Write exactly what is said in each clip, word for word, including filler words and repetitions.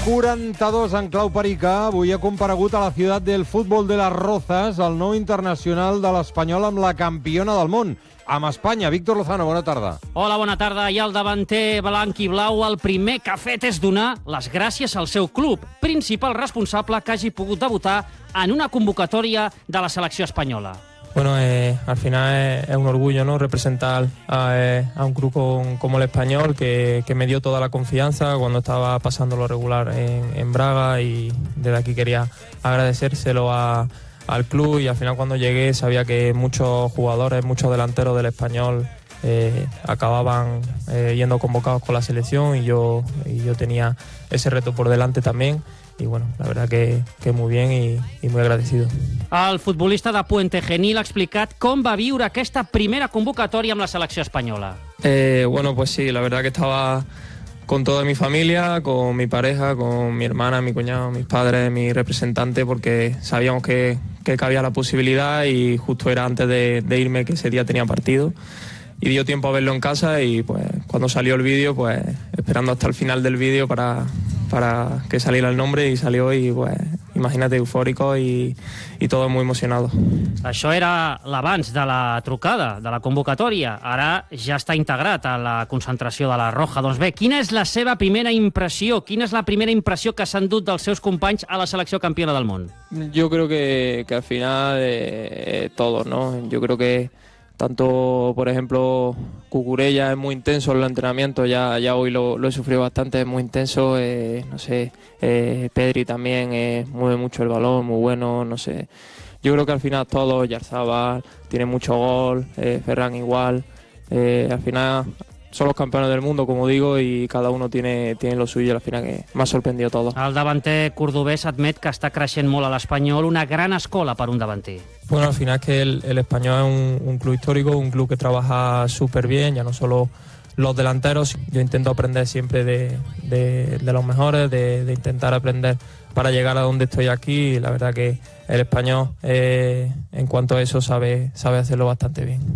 quaranta-dos en clau perica. Avui ha comparegut a la ciutat del futbol de les Rozas el nou internacional de l'Espanyol amb la campiona del món, amb Espanya. Víctor Lozano, bona tarda. Hola, bona tarda. I el davanter blanc i blau, el primer que ha fet és donar les gràcies al seu club, principal responsable que hagi pogut debutar en una convocatòria de la selecció espanyola. Bueno, eh, al final es, es un orgullo, ¿no?, representar a, eh, a un club con, como el Español, que, que me dio toda la confianza cuando estaba pasando lo regular en, en Braga, y desde aquí quería agradecérselo a, al club. Y al final, cuando llegué, sabía que muchos jugadores, muchos delanteros del Español eh, acababan eh, yendo convocados con la selección, y yo, y yo tenía ese reto por delante también. Y bueno, la verdad que, que muy bien y, y muy agradecido. El futbolista de Puente Genil ha explicat com va viure aquesta primera convocatòria amb la selecció espanyola. Eh, bueno, pues sí, la verdad que estaba con toda mi familia, con mi pareja, con mi hermana, mi cuñado, mis padres, mi representante, porque sabíamos que, que cabía la posibilidad, y justo era antes de, de irme, que ese día tenía partido. Y dio tiempo a verlo en casa, y pues cuando salió el vídeo, pues esperando hasta el final del vídeo para, para que saliera el nombre, y salió, y pues imagínate, eufórico y, y todo muy emocionado. Això era l'abans de la trucada, de la convocatòria. Ara ja està integrat a la concentració de la Roja. Doncs bé, quina és la seva primera impressió? Quina és la primera impressió que s'han dut dels seus companys a la selecció campiona del món? Yo creo que, que al final eh, todo, ¿no? Yo creo que tanto, por ejemplo, Cucurella es muy intenso en los entrenamientos, ya, ya hoy lo, lo he sufrido bastante, es muy intenso, eh, no sé, eh, Pedri también eh, mueve mucho el balón, muy bueno, no sé. Yo creo que al final todos, Yarzabal tiene mucho gol, eh, Ferran igual, eh, al final son los campeones del mundo, como digo, y cada uno tiene, tiene lo suyo. Al final que m'ha sorprendido todo. El davanter cordobès admet que està creixent molt a l'Espanyol, una gran escola per un davanter. Bueno, al final es que el, el Español es un, un club histórico, un club que trabaja súper bien, ya no solo los delanteros. Yo intento aprender siempre de, de, de los mejores, de, de intentar aprender para llegar a donde estoy aquí, y la verdad que el Español, eh, en cuanto a eso, sabe, sabe hacerlo bastante bien.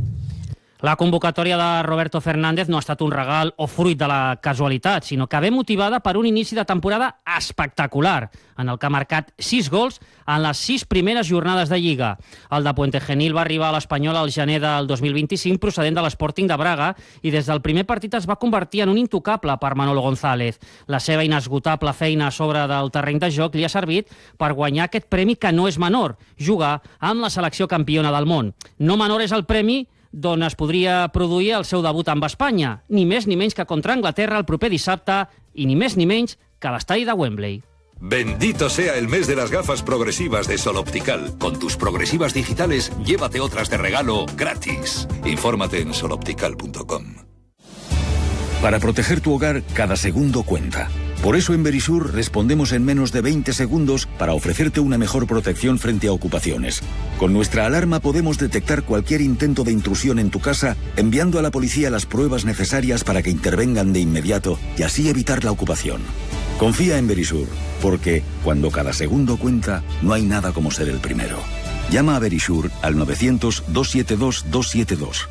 La convocatòria de Roberto Fernández no ha estat un regal o fruit de la casualitat, sinó que ve motivada per un inici de temporada espectacular, en el que ha marcat sis gols en les sis primeres jornades de Lliga. El de Puente Genil va arribar a l'Espanyol al gener del dos mil vint-i-cinc procedent de l'Sporting de Braga, i des del primer partit es va convertir en un intocable per Manolo González. La seva inesgotable feina a sobre del terreny de joc li ha servit per guanyar aquest premi que no és menor, jugar amb la selecció campiona del món. No menor és el premi d'on es podria produir el seu debut amb Espanya, ni més ni menys que contra Anglaterra el proper dissabte, i ni més ni menys que a l'estadi de Wembley. Bendito sea el mes de las gafas progresivas de Sol Optical. Con tus progresivas digitales, llévate otras de regalo gratis. Infórmate en sol optical punto com. Para proteger tu hogar, cada segundo cuenta. Por eso en Verisur respondemos en menos de veinte segundos para ofrecerte una mejor protección frente a ocupaciones. Con nuestra alarma podemos detectar cualquier intento de intrusión en tu casa, enviando a la policía las pruebas necesarias para que intervengan de inmediato y así evitar la ocupación. Confía en Verisur, porque cuando cada segundo cuenta, no hay nada como ser el primero. Llama a Verisur al novecientos, dos setenta y dos, dos setenta y dos.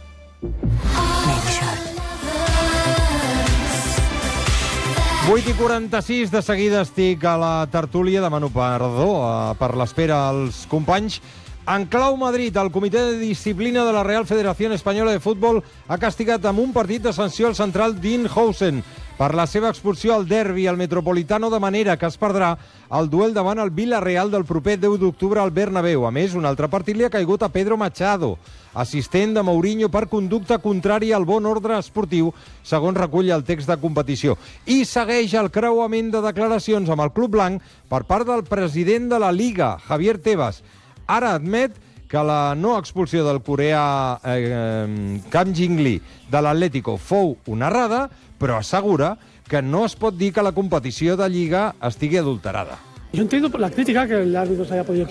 vuit i quaranta-sis, de seguida estic a la tertúlia. Demano perdó eh, per l'espera als companys. En clau Madrid, el comitè de disciplina de la Real Federación Española de Fútbol ha castigat amb un partit de sanció al central Dean Housen per la seva expulsió al derbi al Metropolitano, de manera que es perdrà el duel davant el Villarreal del proper deu d'octubre al Bernabéu. A més, un altre partit li ha caigut a Pedro Machado, assistent de Mourinho per conducta contrària al bon ordre esportiu, segons recull el text de competició. I segueix el creuament de declaracions amb el club blanc per part del president de la Liga, Javier Tebas. Ara admet que la no expulsió del coreà eh, Kam Jin-lee de l'Atlético fou una errada, però assegura que no es pot dir que la competició de Lliga estigui adulterada. Yo entiendo por la crítica que el árbitro se haya podido